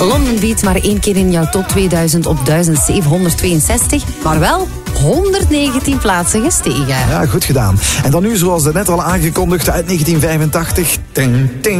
London Beat maar 1 keer in jouw top 2000 op 1762, maar wel 119 plaatsen gestegen. Ja, goed gedaan. En dan nu, zoals net al aangekondigd, uit 1985. Ting, ting.